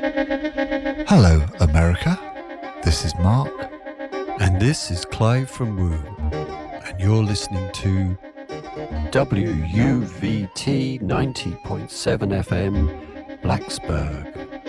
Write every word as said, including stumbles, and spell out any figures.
Hello, America. This is Mark. And this is Clive from Womb. And you're listening to W U V T ninety point seven F M, Blacksburg.